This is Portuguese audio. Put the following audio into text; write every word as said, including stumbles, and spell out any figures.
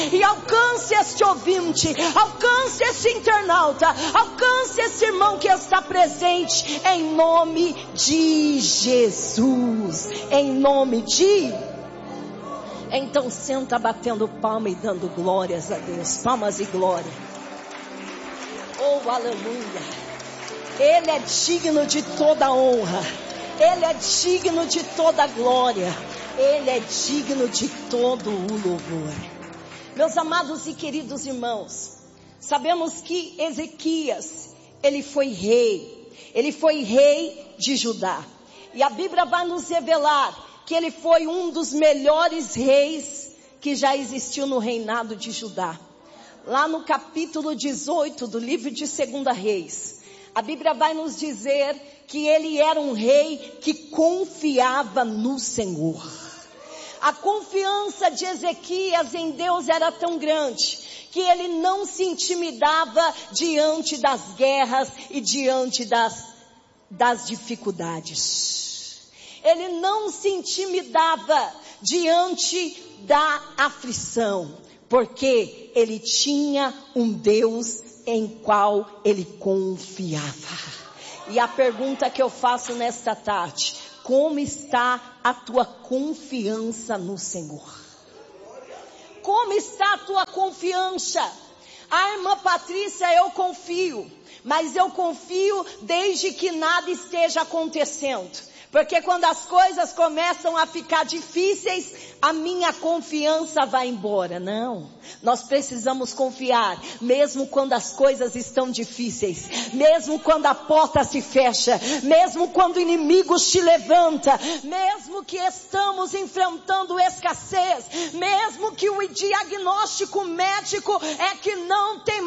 E alcance este ouvinte, alcance este internauta, alcance esse irmão que está presente, em nome de Jesus, em nome de... Então senta batendo palma e dando glórias a Deus, palmas e glória. Oh, aleluia. Ele é digno de toda honra, Ele é digno de toda glória, Ele é digno de todo o louvor. Meus amados e queridos irmãos, sabemos que Ezequias, ele foi rei, ele foi rei de Judá. E a Bíblia vai nos revelar que ele foi um dos melhores reis que já existiu no reinado de Judá. Lá no capítulo dezoito do livro de Segunda Reis, a Bíblia vai nos dizer que ele era um rei que confiava no Senhor. A confiança de Ezequias em Deus era tão grande que ele não se intimidava diante das guerras e diante das, das dificuldades. Ele não se intimidava diante da aflição, porque ele tinha um Deus em qual ele confiava. E a pergunta que eu faço nesta tarde: como está a tua confiança no Senhor? Como está a tua confiança? Ah, irmã Patrícia, eu confio, mas eu confio desde que nada esteja acontecendo. Porque quando as coisas começam a ficar difíceis, a minha confiança vai embora. Não, nós precisamos confiar, mesmo quando as coisas estão difíceis, mesmo quando a porta se fecha, mesmo quando o inimigo te levanta, mesmo que estamos enfrentando escassez, mesmo que o diagnóstico médico é que não tem